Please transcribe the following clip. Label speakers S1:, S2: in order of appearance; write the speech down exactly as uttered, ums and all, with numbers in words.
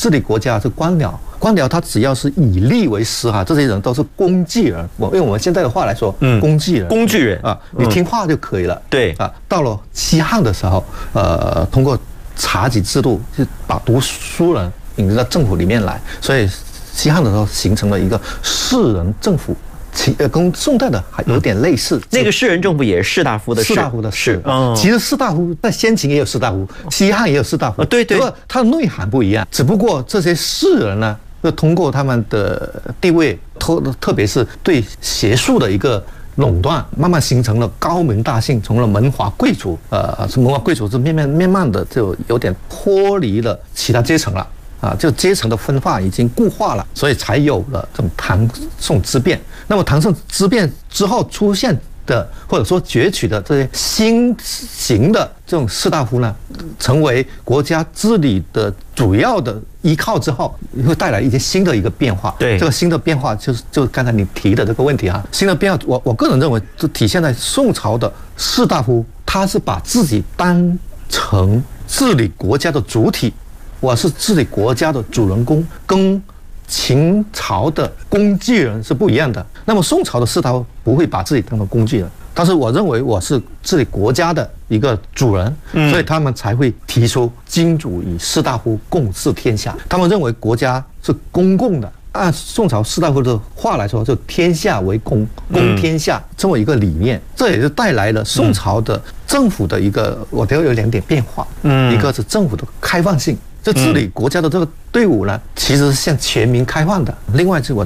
S1: 治理国家是官僚，官僚他只要是以利为师哈，这些人都是工具人。我用我们现在的话来说，嗯，工具人，
S2: 工具人
S1: 啊，你听话就可以了。
S2: 对
S1: 啊，到了西汉的时候，呃，通过察级制度，就把读书人引入到政府里面来，所以西汉的时候形成了一个士人政府。其呃，跟宋代的还有点类似。
S2: 那个士人政府也是士大夫的士，
S1: 士大夫的士。
S2: 嗯，
S1: 其实士大夫在先秦也有士大夫，西汉也有士大夫。
S2: 对对。
S1: 不过它的内涵不一样，只不过这些士人呢，就通过他们的地位，特特别是对学术的一个垄断，慢慢形成了高门大姓，从了门阀贵族，呃，门阀贵族是慢慢慢慢的就有点脱离了其他阶层了。啊，就阶层的分化已经固化了，所以才有了这种唐宋之变。那么唐宋之变之后出现的，或者说攫取的这些新型的这种士大夫呢，成为国家治理的主要的依靠之后，会带来一些新的一个变化。
S2: 对，
S1: 这个新的变化就是就刚才你提的这个问题啊，新的变化，我我个人认为就体现在宋朝的士大夫，他是把自己当成治理国家的主体。我是治理国家的主人公，跟秦朝的工具人是不一样的。那么宋朝的士大夫不会把自己当成工具人，但是我认为我是治理国家的一个主人，所以他们才会提出君主与士大夫共治天下。他们认为国家是公共的，按宋朝士大夫的话来说，就天下为公，公天下这么一个理念，这也是带来了宋朝的政府的一个，我觉得有两点变化，嗯，一个是政府的开放性。这治理国家的这个队伍呢，其实是向全民开放的。另外是我